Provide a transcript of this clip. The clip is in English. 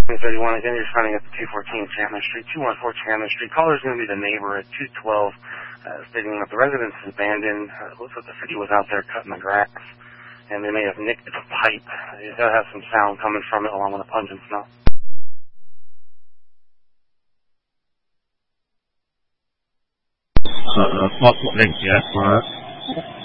31, again, you're signing up to 214 Chapman Street, 214 Chapman Street. Caller's going to be the neighbor at 212, stating that the residence is abandoned. Looks like the city was out there cutting the grass, and they may have nicked the pipe. It does have some sound coming from it along with a pungent smell. What link, yeah?